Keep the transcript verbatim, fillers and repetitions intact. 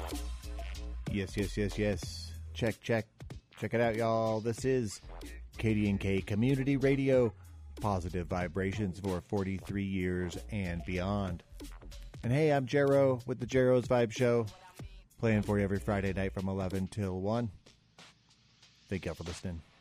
Yes, yes, yes, yes. Check, check. Check it out, y'all. This is K D and K Community Radio. Positive vibrations for forty-three years and beyond. And hey, I'm Jero with the Jero's Vibe Show. Playing for you every Friday night from eleven till one. Thank y'all for listening.